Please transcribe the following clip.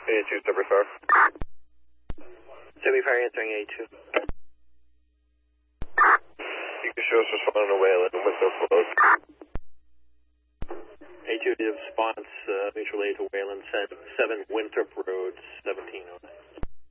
A2, Semi-Fire. Semi-Fire answering A2. You can show us responding to Wayland with the flows. A2 response, mutual aid to Wayland, 7 Winthrop Road, 1709.